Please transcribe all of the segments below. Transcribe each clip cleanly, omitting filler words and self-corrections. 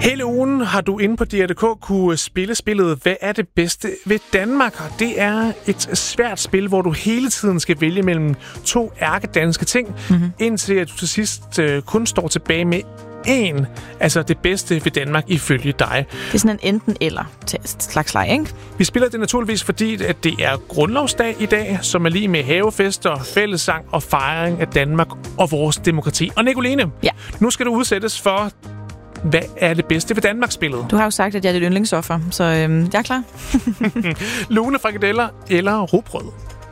Hele ugen har du inde på DR.dk kunne spille spillet Hvad er det bedste ved Danmark? Og det er et svært spil, hvor du hele tiden skal vælge mellem to ærkedanske ting, indtil at du til sidst kun står tilbage med én, altså det bedste ved Danmark ifølge dig. Det er sådan en enten-eller slags leg, ikke? Vi spiller det naturligvis, fordi at det er grundlovsdag i dag, som er lige med havefester, fællessang og fejring af Danmark og vores demokrati. Og Nicoline, nu skal du udsættes for... Hvad er det bedste ved Danmark-spillet? Du har jo sagt, at jeg er dit yndlingsoffer, så jeg er klar. Lunefrikadeller eller rugbrød?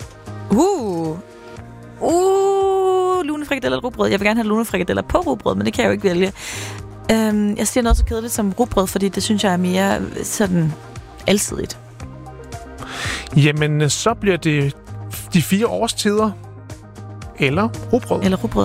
Lunefrikadeller eller rugbrød. Jeg vil gerne have lunefrikadeller på rugbrød, men det kan jeg jo ikke vælge. Jeg siger noget så kedeligt som rugbrød, fordi det synes jeg er mere sådan alsidigt. Jamen, så bliver det de 4 årstider eller rugbrød. Eller rugbrød.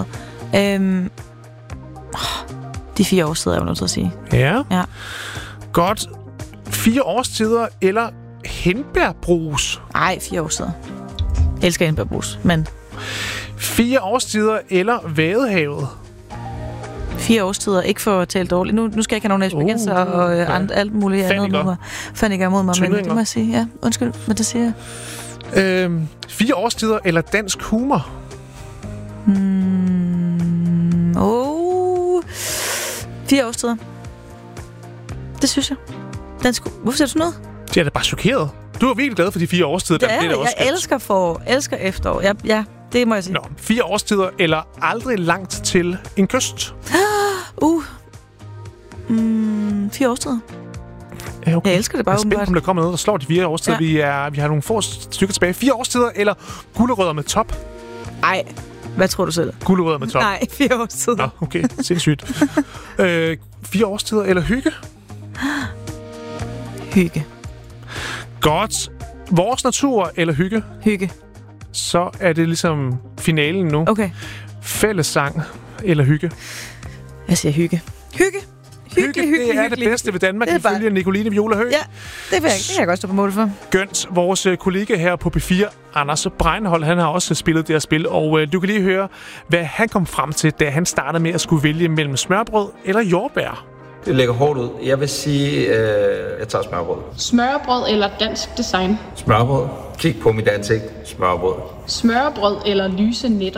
De 4 årstider, jeg vil nødt til at sige. Ja. Godt. 4 årstider eller hindbærbrus? Nej, 4 årstider. Jeg elsker hindbærbrus, men... 4 årstider eller Vadehavet? 4 årstider, ikke for at tale dårligt. Nu skal jeg ikke have nogen aspergenser og alt muligt andet. Fanniker mod mig, men det må jeg sige. Ja, undskyld, men det siger jeg. 4 årstider eller dansk humor? 4 årstider. Det synes jeg. Hvorfor siger du sådan noget? Jeg er da bare chokeret. Du er virkelig glad for de 4 årstider. Det er jeg. Elsker forår. Elsker efterår. Ja, det må jeg sige. Nå, 4 årstider eller aldrig langt til en kyst? 4 årstider. Ja, okay. Jeg elsker det bare. Jeg er spændt, om der kommer noget, der slår de 4 årstider. Ja. Vi har nogle få stykker tilbage. 4 årstider eller gulerødder med top? Nej. Hvad tror du selv? Gulerødder med top? Nej, 4 årstider. Nå, okay. Sindssygt. 4 årstider eller hygge? Hygge. Godt. Vores natur eller hygge? Hygge. Så er det ligesom finalen nu. Okay. Fællessang eller hygge? Jeg siger hygge. Hygge, det er det bedste ved Danmark, ifølge Nicoline Viola Høgh. Ja, det kan jeg godt stå på mål for. Gønt, vores kollega her på P4, Anders Breinholt, han har også spillet det her spil, og du kan lige høre, hvad han kom frem til, da han startede med at skulle vælge mellem smørbrød eller jordbær. Det lægger hårdt ud. Jeg vil sige, jeg tager smørbrød. Smørbrød eller dansk design? Smørbrød. Kig på mit ansigt. Smørbrød. Smørbrød eller lyse nætter?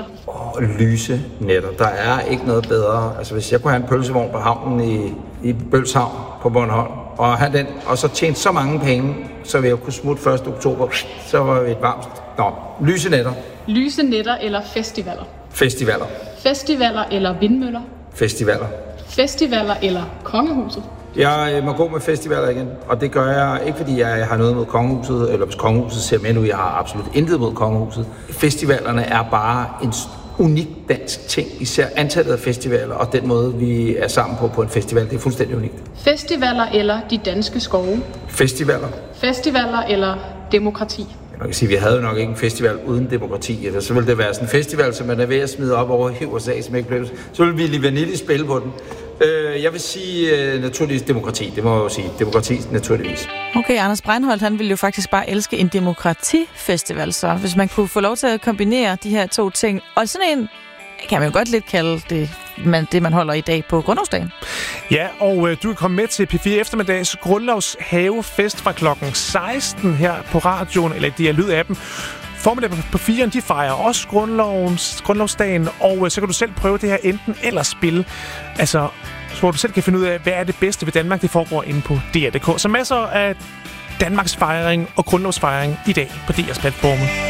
Lyse nætter. Der er ikke noget bedre. Altså, hvis jeg kunne have en pølsevogn på havnen i Bølshavn på Bornholm, og have den, og så tjene så mange penge, så vil jeg kunne smutte 1. oktober, så var vi et varmt. Nå, lyse nætter. Lyse nætter eller festivaler? Festivaler. Festivaler eller vindmøller? Festivaler. Festivaler eller kongehuset? Jeg må gå med festivaler igen, og det gør jeg ikke, fordi jeg har noget mod kongehuset, eller hvis kongehuset ser med nu, jeg har absolut intet mod kongehuset. Festivalerne er bare en unik dansk ting, især antallet af festivaler, og den måde, vi er sammen på en festival, det er fuldstændig unikt. Festivaler eller de danske skove? Festivaler. Festivaler eller demokrati? Man kan sige, at vi havde jo nok ikke en festival uden demokrati. Eller så ville det være sådan en festival, som man er ved at smide op over USA, som ikke blev. Så ville vi lige vanilje spille på den. Jeg vil sige naturligvis demokrati. Det må jeg jo sige. Demokrati naturligvis. Okay, Anders Breinholt, han ville jo faktisk bare elske en demokratifestival. Så hvis man kunne få lov til at kombinere de her 2 ting. Og sådan en kan man jo godt lidt kalde det man holder i dag på grundlovsdagen. Ja, og du kan komme med til P4 eftermiddags grundlovshavefest fra klokken 16 her på radioen, eller det er lyd-appen. Formiddag på 4'eren, de fejrer også grundlovsdagen, og så kan du selv prøve det her enten-eller spil. Altså, hvor du selv kan finde ud af, hvad er det bedste ved Danmark, det foregår inde på DR.dk. Så masser af Danmarks fejring og grundlovsfejring i dag på DR's platforme.